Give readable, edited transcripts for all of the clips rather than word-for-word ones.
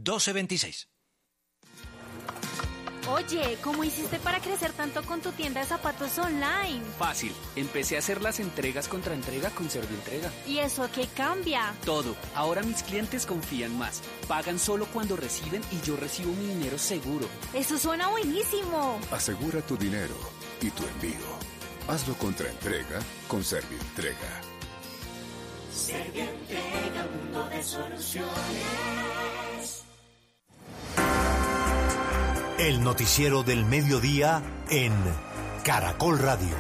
1226. Oye, ¿cómo hiciste para crecer tanto con tu tienda de zapatos online? Fácil, empecé a hacer las entregas contra entrega con Servientrega. ¿Y eso qué cambia? Todo, ahora mis clientes confían más, pagan solo cuando reciben y yo recibo mi dinero seguro. Eso suena buenísimo. Asegura tu dinero y tu envío. Hazlo contra entrega con Servientrega. Servientrega, mundo de soluciones. El noticiero del mediodía en Caracol Radio.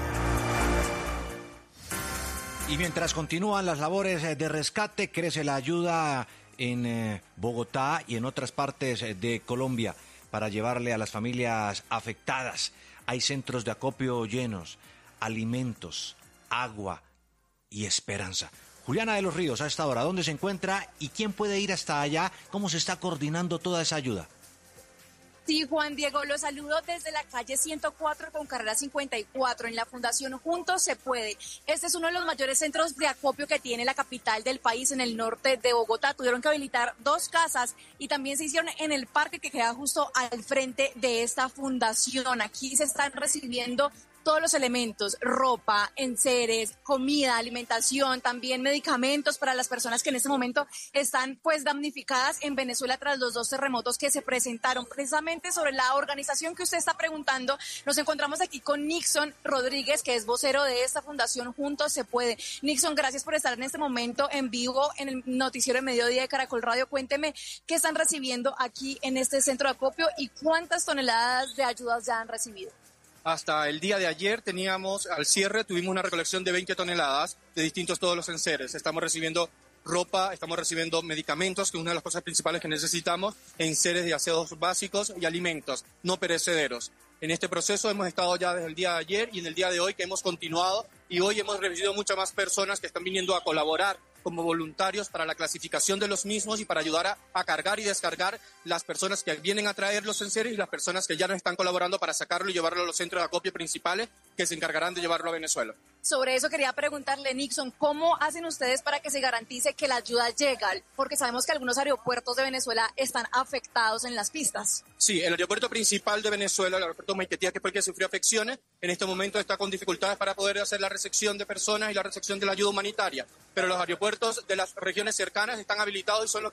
Y mientras continúan las labores de rescate, crece la ayuda en Bogotá y en otras partes de Colombia para llevarle a las familias afectadas. Hay centros de acopio llenos, alimentos, agua y esperanza. Juliana de los Ríos, a esta hora, ¿dónde se encuentra y quién puede ir hasta allá? ¿Cómo se está coordinando toda esa ayuda? Sí, Juan Diego, los saludo desde la calle 104 con carrera 54 en la Fundación Juntos Se Puede. Este es uno de los mayores centros de acopio que tiene la capital del país en el norte de Bogotá. Tuvieron que habilitar 2 casas y también se hicieron en el parque que queda justo al frente de esta fundación. Aquí se están recibiendo todos los elementos, ropa, enseres, comida, alimentación, también medicamentos para las personas que en este momento están pues damnificadas en Venezuela tras los 2 terremotos que se presentaron. Precisamente sobre la organización que usted está preguntando, nos encontramos aquí con Nixon Rodríguez, que es vocero de esta fundación Juntos Se Puede. Nixon, gracias por estar en este momento en vivo en el noticiero de mediodía de Caracol Radio. Cuénteme qué están recibiendo aquí en este centro de acopio y cuántas toneladas de ayudas ya han recibido. Hasta el día de ayer al cierre tuvimos una recolección de 20 toneladas de distintos todos los enseres. Estamos recibiendo ropa, estamos recibiendo medicamentos, que es una de las cosas principales que necesitamos, enseres de aseos básicos y alimentos no perecederos. En este proceso hemos estado ya desde el día de ayer y en el día de hoy que hemos continuado y hoy hemos recibido muchas más personas que están viniendo a colaborar como voluntarios para la clasificación de los mismos y para ayudar a cargar y descargar las personas que vienen a traer los enseres y las personas que ya nos están colaborando para sacarlo y llevarlo a los centros de acopio principales que se encargarán de llevarlo a Venezuela. Sobre eso quería preguntarle, Nixon, ¿cómo hacen ustedes para que se garantice que la ayuda llega? Porque sabemos que algunos aeropuertos de Venezuela están afectados en las pistas. Sí, el aeropuerto principal de Venezuela, el aeropuerto Maiquetía, que fue el que sufrió afecciones, en este momento está con dificultades para poder hacer la recepción de personas y la recepción de la ayuda humanitaria. Pero los aeropuertos de las regiones cercanas están habilitados y son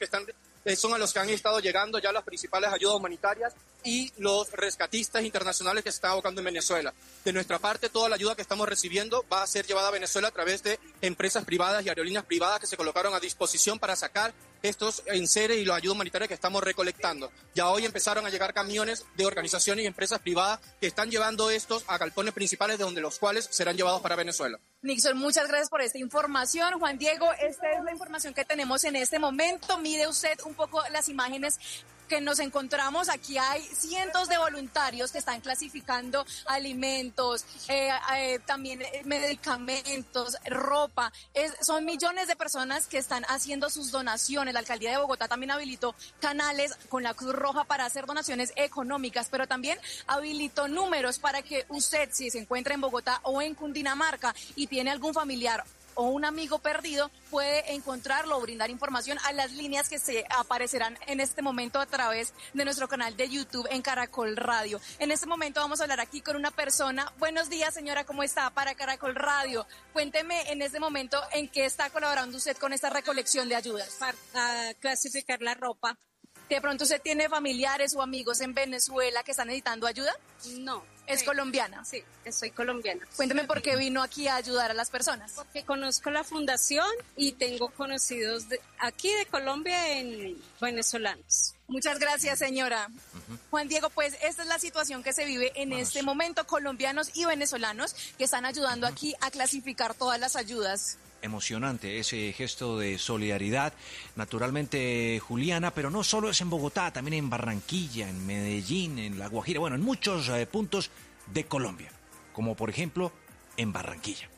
a los que han estado llegando ya las principales ayudas humanitarias y los rescatistas internacionales que se están abocando en Venezuela. De nuestra parte, toda la ayuda que estamos recibiendo va a ser llevada a Venezuela a través de empresas privadas y aerolíneas privadas que se colocaron a disposición para sacar estos enseres y la ayuda humanitaria que estamos recolectando. Ya hoy empezaron a llegar camiones de organizaciones y empresas privadas que están llevando estos a galpones principales de donde los cuales serán llevados para Venezuela. Nixon, muchas gracias por esta información. Juan Diego, esta es la información que tenemos en este momento. Mire usted un poco las imágenes que nos encontramos. Aquí hay cientos de voluntarios que están clasificando alimentos, también medicamentos, ropa. Son millones de personas que están haciendo sus donaciones. La alcaldía de Bogotá también habilitó canales con la Cruz Roja para hacer donaciones económicas, pero también habilitó números para que usted, si se encuentra en Bogotá o en Cundinamarca y tiene algún familiar o un amigo perdido, puede encontrarlo o brindar información a las líneas que se aparecerán en este momento a través de nuestro canal de YouTube en Caracol Radio. En este momento vamos a hablar aquí con una persona. Buenos días, señora, ¿cómo está? Para Caracol Radio. Cuénteme en este momento en qué está colaborando usted con esta recolección de ayudas. Para clasificar la ropa. ¿De pronto usted tiene familiares o amigos en Venezuela que están necesitando ayuda? No. ¿Es colombiana? Sí, soy colombiana. Cuénteme por qué vino aquí a ayudar a las personas. Porque conozco la fundación y tengo conocidos aquí de Colombia en venezolanos. Muchas gracias, señora. Juan Diego, pues esta es la situación que se vive en este momento, colombianos y venezolanos que están ayudando aquí a clasificar todas las ayudas. Emocionante ese gesto de solidaridad, naturalmente, Juliana, pero no solo es en Bogotá, también en Barranquilla, en Medellín, en La Guajira, bueno, en muchos puntos de Colombia, como por ejemplo en Barranquilla.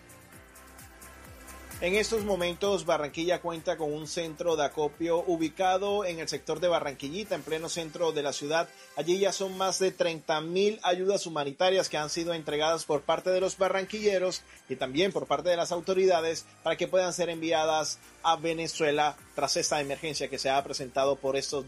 En estos momentos Barranquilla cuenta con un centro de acopio ubicado en el sector de Barranquillita, en pleno centro de la ciudad. Allí ya son más de 30.000 ayudas humanitarias que han sido entregadas por parte de los barranquilleros y también por parte de las autoridades para que puedan ser enviadas a Venezuela tras esta emergencia que se ha presentado por estos